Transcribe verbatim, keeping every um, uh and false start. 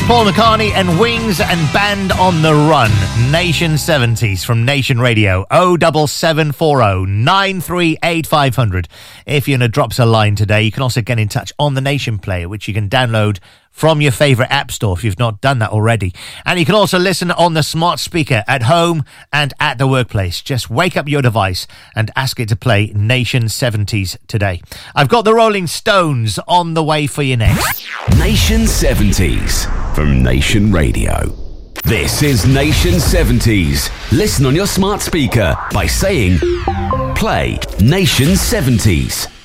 Paul McCartney and Wings and Band on the Run. Nation seventies from Nation Radio. oh seven seven four oh nine three eight five hundred. If you're going to drop us a line today, you can also get in touch on the Nation Player, which you can download from your favourite app store if you've not done that already. And you can also listen on the smart speaker at home and at the workplace. Just wake up your device and ask it to play Nation seventies today. I've got the Rolling Stones on the way for you next. Nation seventies from Nation Radio. This is Nation seventies. Listen on your smart speaker by saying, play Nation seventies.